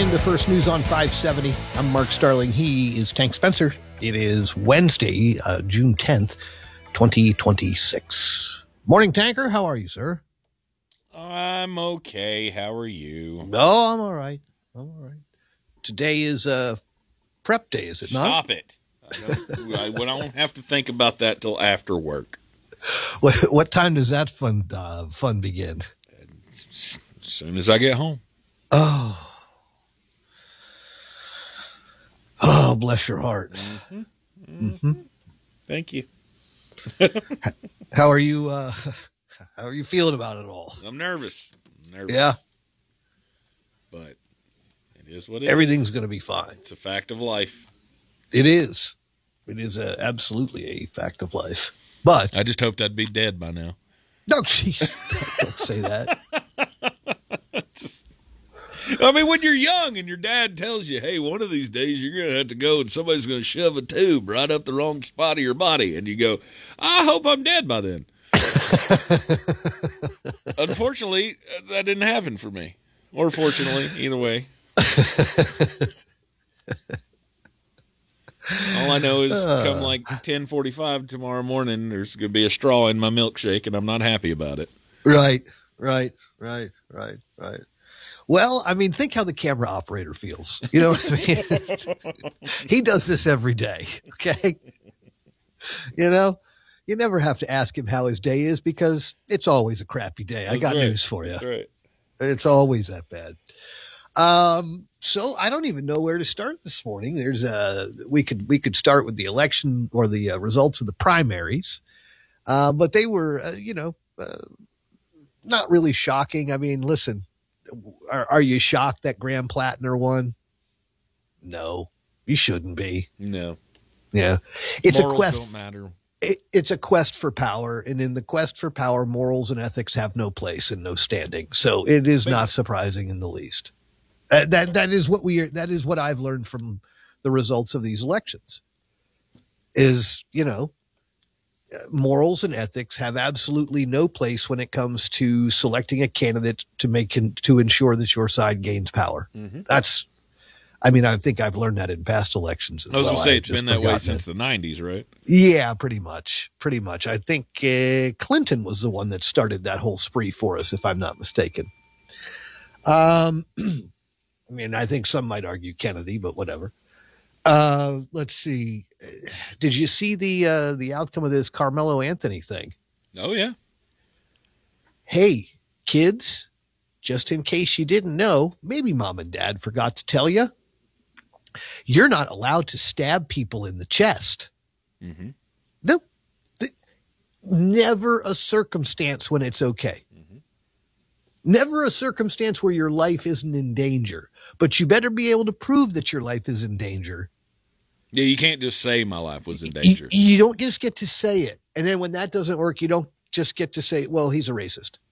into First News on 570. I'm Mark Starling. He is Tank Spencer. It is Wednesday, June 10th, 2026. Morning, Tanker. How are you, sir? I'm okay. How are you? Oh, I'm all right. Today is prep day, is it not? Stop it. I don't have to think about that till after work. What time does that fun begin? As soon as I get home. Oh, bless your heart. Thank you. How are you? How are you feeling about it all? I'm nervous. Yeah. But it is what it is. Everything's going to be fine. It's a fact of life. It is. It is absolutely a fact of life. But I just hoped I'd be dead by now. No, jeez. Don't say that. I mean, when you're young and your dad tells you, hey, one of these days you're going to have to go and somebody's going to shove a tube right up the wrong spot of your body. And you go, I hope I'm dead by then. Unfortunately, that didn't happen for me. Or fortunately, either way. All I know is come like 10:45 tomorrow morning, there's going to be a straw in my milkshake, and I'm not happy about it. Right. Well, I mean, think how the camera operator feels. You know what I mean? He does this every day, okay? You know, you never have to ask him how his day is because it's always a crappy day. I got news for you. That's right. It's always that bad. So I don't even know where to start this morning. We could start with the election or the results of the primaries. But they were, not really shocking. I mean, listen, are you shocked that Graham Plattner won? No, you shouldn't be. No. Yeah. It's Morals a quest. Don't matter. It's a quest for power. And in the quest for power, morals and ethics have no place and no standing. So it is not surprising in the least. That is what I've learned from the results of these elections is, morals and ethics have absolutely no place when it comes to selecting a candidate to ensure that your side gains power. Mm-hmm. I think I've learned that in past elections. I was going to say it's been that way since the 90s, right? Yeah, pretty much. I think Clinton was the one that started that whole spree for us, if I'm not mistaken. I mean, I think some might argue Kennedy, but whatever. Let's see. Did you see the outcome of this Carmelo Anthony thing? Oh, yeah. Hey, kids, just in case you didn't know, maybe mom and dad forgot to tell you, you're not allowed to stab people in the chest. Mm-hmm. No, never a circumstance when it's okay. Never a circumstance where your life isn't in danger, but you better be able to prove that your life is in danger. Yeah, you can't just say my life was in danger. You don't just get to say it. And then when that doesn't work, you don't just get to say, well, he's a racist.